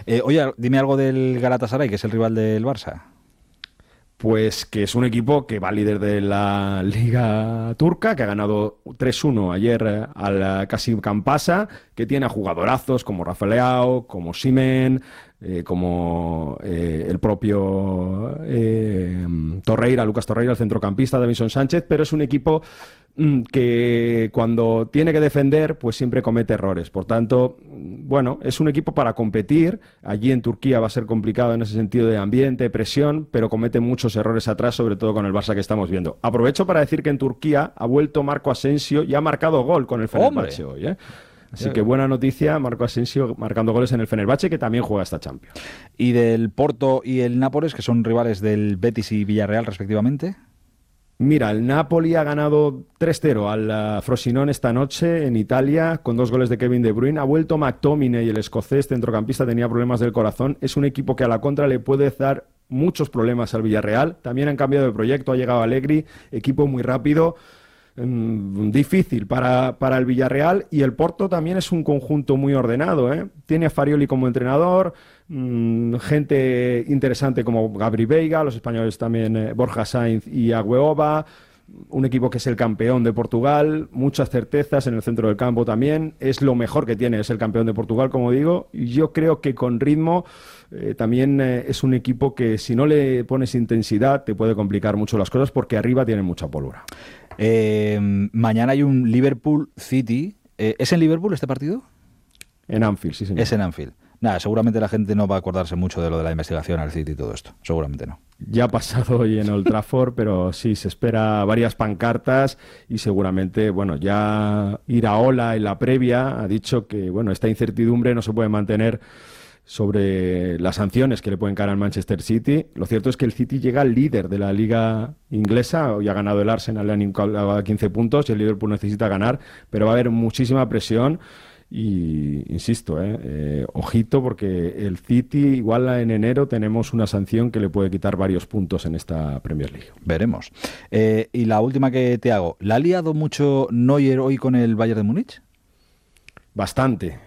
Oye, dime algo del Galatasaray, que es el rival del Barça. Pues que es un equipo que va líder de la Liga Turca, que ha ganado 3-1 ayer al Kasim Campasa, que tiene a jugadorazos como Rafa Leao, como Simen, como el propio Torreira, Lucas Torreira, el centrocampista, Davinson Sánchez, pero es un equipo que cuando tiene que defender, pues siempre comete errores. Por tanto, bueno, es un equipo para competir. Allí en Turquía va a ser complicado en ese sentido de ambiente, presión, pero comete muchos errores atrás, sobre todo con el Barça que estamos viendo. Aprovecho para decir que en Turquía ha vuelto Marco Asensio y ha marcado gol con el Fenerbahce hoy, ¿eh? Así que buena noticia, Marco Asensio marcando goles en el Fenerbahce, que también juega esta Champions. ¿Y del Porto y el Nápoles, que son rivales del Betis y Villarreal respectivamente? Mira, el Napoli ha ganado 3-0 al Frosinone esta noche en Italia con 2 goles de Kevin De Bruyne. Ha vuelto McTominay, el escocés centrocampista, tenía problemas del corazón. Es un equipo que a la contra le puede dar muchos problemas al Villarreal. También han cambiado de proyecto, ha llegado Allegri, equipo muy rápido. Difícil para el Villarreal, y el Porto también es un conjunto muy ordenado, ¿eh? Tiene a Farioli como entrenador, gente interesante como Gabri Veiga, los españoles también, Borja Sainz y Agüeoba, un equipo que es el campeón de Portugal, muchas certezas en el centro del campo también, es lo mejor que tiene, es el campeón de Portugal, como digo, y yo creo que con ritmo también es un equipo que si no le pones intensidad te puede complicar mucho las cosas, porque arriba tienen mucha pólvora. Mañana hay un Liverpool City. ¿Es en Liverpool este partido? En Anfield, sí, señor. Es en Anfield. Nada, seguramente la gente no va a acordarse mucho de lo de la investigación al City y todo esto. Seguramente no. Ya ha pasado hoy en Old Trafford, pero sí, se espera varias pancartas y seguramente, bueno, ya Iraola en la previa ha dicho que, bueno, esta incertidumbre no se puede mantener sobre las sanciones que le pueden caer al Manchester City. Lo cierto es que el City llega al líder de la liga inglesa, hoy ha ganado el Arsenal, le han incalado 15 puntos y el Liverpool necesita ganar, pero va a haber muchísima presión y, insisto, ojito, porque el City, igual en enero, tenemos una sanción que le puede quitar varios puntos en esta Premier League. Veremos. Y la última que te hago, ¿la ha liado mucho Neuer hoy con el Bayern de Múnich? Bastante.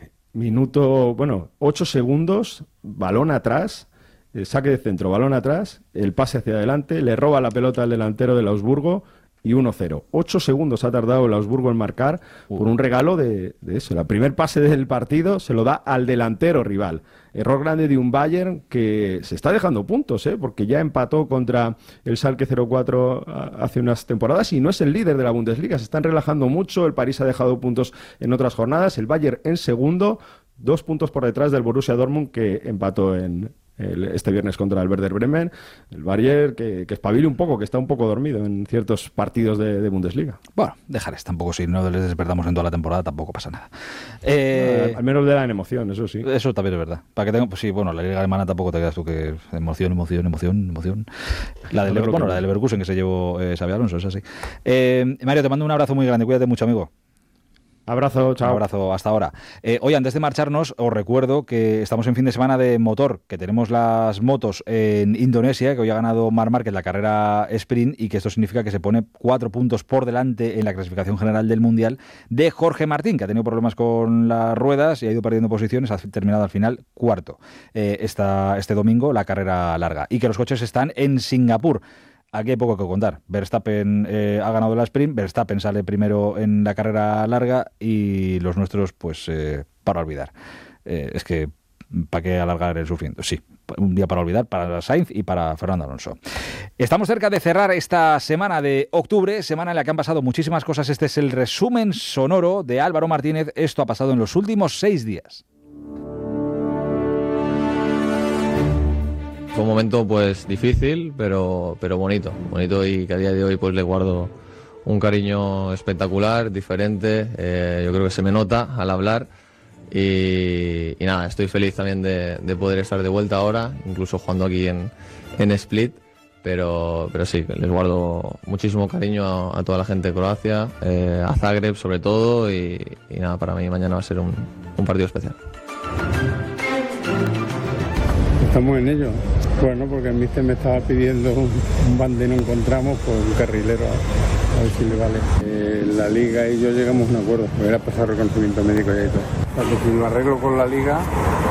8 segundos, balón atrás, el saque de centro, balón atrás, el pase hacia adelante, le roba la pelota al delantero del Augsburgo y 1-0. 8 segundos ha tardado el Augsburgo en marcar por un regalo de eso. El primer pase del partido se lo da al delantero rival. Error grande de un Bayern que se está dejando puntos, porque ya empató contra el Schalke 04 hace unas temporadas y no es el líder de la Bundesliga. Se están relajando mucho. El París ha dejado puntos en otras jornadas. El Bayern en segundo, 2 puntos por detrás del Borussia Dortmund, que empató este viernes contra el Werder Bremen. El Bayern que espabile un poco, que está un poco dormido en ciertos partidos de Bundesliga. Bueno, déjales, tampoco, si no les despertamos en toda la temporada tampoco pasa nada. Al menos le dan emoción, eso sí. Eso también es verdad. Para que tenga, pues sí, bueno, la liga alemana tampoco te quedas tú que emoción. La del Leverkusen que se llevó Xabi Alonso, es así. Mario, te mando un abrazo muy grande, cuídate mucho, amigo. Abrazo, chao. Un abrazo, hasta ahora. Oye, antes de marcharnos, os recuerdo que estamos en fin de semana de motor, que tenemos las motos en Indonesia, que hoy ha ganado Marc Márquez la carrera sprint, y que esto significa que se pone 4 puntos por delante en la clasificación general del Mundial de Jorge Martín, que ha tenido problemas con las ruedas y ha ido perdiendo posiciones, ha terminado al final cuarto este domingo la carrera larga, y que los coches están en Singapur. Aquí hay poco que contar. Verstappen ha ganado la sprint, Verstappen sale primero en la carrera larga y los nuestros, pues, para olvidar. Es que, ¿para qué alargar el sufrimiento? Sí, un día para olvidar para Sainz y para Fernando Alonso. Estamos cerca de cerrar esta semana de octubre, semana en la que han pasado muchísimas cosas. Este es el resumen sonoro de Álvaro Martínez. Esto ha pasado en los últimos 6 días. Fue un momento pues difícil, pero bonito, y que a día de hoy pues le guardo un cariño espectacular, diferente, yo creo que se me nota al hablar y nada, estoy feliz también de poder estar de vuelta ahora, incluso jugando aquí en Split, pero sí, les guardo muchísimo cariño a toda la gente de Croacia, a Zagreb sobre todo y nada, para mí mañana va a ser un partido especial. Estamos en ello. Bueno, porque el míster me estaba pidiendo un bande y no encontramos, pues un carrilero, a ver si le vale. La Liga y yo llegamos a un acuerdo, era pasar reconocimiento médico y todo. O sea, que si lo arreglo con la Liga,